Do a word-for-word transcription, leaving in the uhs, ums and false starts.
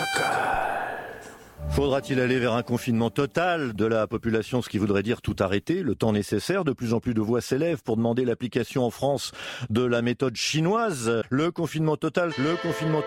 Faudra-t-il aller vers un confinement total de la population, ce qui voudrait dire tout arrêter, le temps nécessaire? De plus en plus de voix s'élèvent pour demander l'application en France de la méthode chinoise. Le confinement total, le confinement